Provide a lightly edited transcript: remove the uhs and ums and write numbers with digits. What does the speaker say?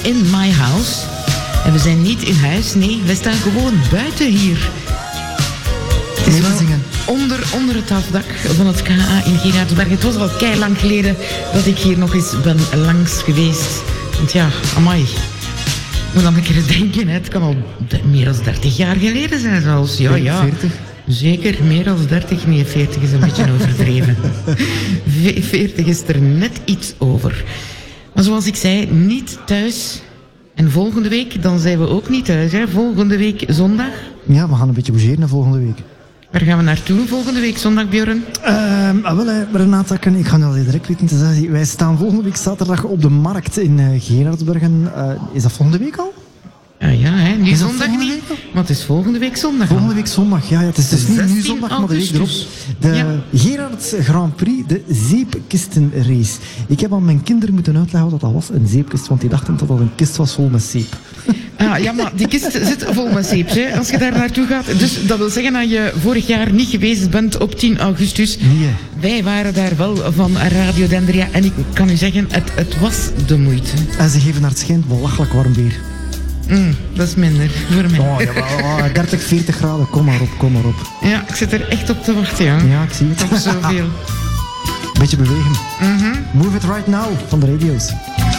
in my house. En we zijn niet in huis, nee, we staan gewoon buiten hier. Het is wel onder het afdak van het KA in Gerardsberg. Het was al keilang geleden dat ik hier nog eens ben langs geweest. Want ja, amai. Ik moet dan een keer denken, hè. Het kan al meer dan 30 jaar geleden zijn zelfs. Ja, ja. 40? Zeker, meer dan 30. Nee, 40 is een beetje overdreven. 40 is er net iets over. Maar zoals ik zei, niet thuis. En volgende week, dan zijn we ook niet thuis. Hè. Volgende week zondag. Ja, we gaan een beetje bougeren volgende week. Waar gaan we naartoe volgende week zondag, Björn? Renata, ik ga nu direct weten te zeggen. Wij staan volgende week zaterdag op de markt in Gerardsbergen. Is dat volgende week al? Ja, hè, nu Is dat zondag volgende niet. week al? Maar het is volgende week zondag. Volgende week zondag, ja. Het is dus niet nu 16 zondag, maar de week erop. augustus. De Gerards Grand Prix, de zeepkistenrace. Ik heb aan mijn kinderen moeten uitleggen wat dat was, een zeepkist, want die dachten dat dat een kist was vol met zeep. Ja, maar die kist zit vol met zeep, hè, als je daar naartoe gaat. Dus dat wil zeggen dat je vorig jaar niet geweest bent op 10 augustus. Nee. Wij waren daar wel van Radio Dendria. En ik kan u zeggen, het was de moeite. En ze geven naar het schijnt belachelijk warm weer. Dat is minder voor mij. Oh, jawel, 30, 40 graden, kom maar op. Ja, ik zit er echt op te wachten, ja. Ja, ik zie het. Op zoveel. Beetje bewegen. Move it right now van de radio's.